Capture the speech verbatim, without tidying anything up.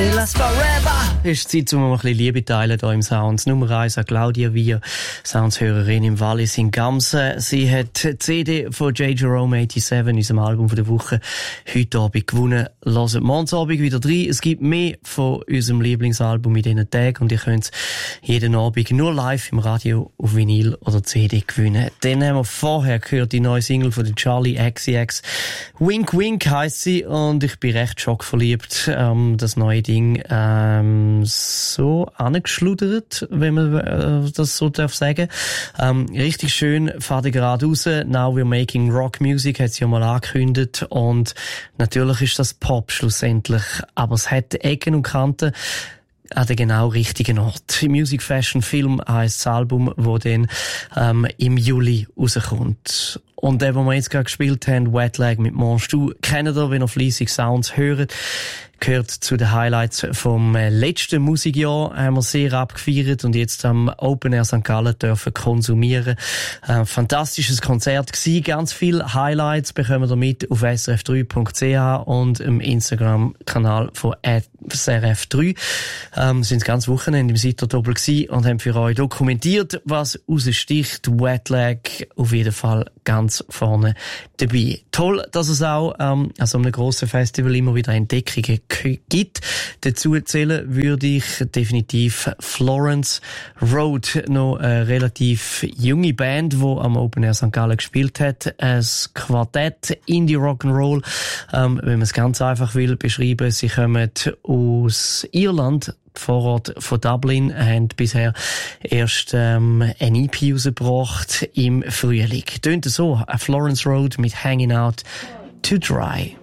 It lasts forever. Ist Zeit, um ein bisschen Liebe teilen hier im Sounds. Nummer eins an Claudia Wier, Soundshörerin im Wallis in Gamsen. Sie hat die C D von J. Jerome siebenundachtzig, unserem Album von der Woche, heute Abend gewonnen. Hört morgen Abend wieder rein. Es gibt mehr von unserem Lieblingsalbum in diesen Tagen und ihr könnt es jeden Abend nur live im Radio, auf Vinyl oder C D gewinnen. Dann haben wir vorher gehört die neue Single von der Charlie X C X. Wink Wink heisst sie und ich bin recht schockverliebt. Ähm, das neue Ding ähm, so angeschludert, wenn man äh, das so darf sagen. Ähm, richtig schön, fahrt gerade raus. Now we're making rock music, hat sie ja mal angekündigt. Und natürlich ist das Pop schlussendlich, aber es hat Ecken und Kanten an den genau richtigen Ort. Music Fashion Film heisst das Album, das dann ähm, im Juli rauskommt. Und der, den wir jetzt gerade gespielt haben, Wetlag mit Monstu, kennt ihr, wenn ihr fleissig Sounds hört, gehört zu den Highlights vom letzten Musikjahr, haben wir sehr abgefeiert und jetzt am Open Air Sankt Gallen dürfen konsumieren. Ein fantastisches Konzert gewesen, ganz viele Highlights bekommen wir mit auf s r f drei punkt c h und im Instagram-Kanal von S R F drei. Ähm, sind das ganze Wochenende im Seiterdoppel gewesen und haben für euch dokumentiert, was raussticht. Wetlag auf jeden Fall ganz vorne dabei. Toll, dass es auch ähm, an so einem grossen Festival immer wieder Entdeckungen gibt. Dazu zählen würde ich definitiv Florence Road, noch eine relativ junge Band, die am Open Air Sankt Gallen gespielt hat. Ein Quartett Indie Rock'n'Roll, ähm, wenn man es ganz einfach will beschreiben. Sie kommen aus Irland, Vorort von Dublin, haben bisher erst ähm, ein E P rausgebracht im Frühling. Tönt so, Florence Road mit Hanging Out to Dry.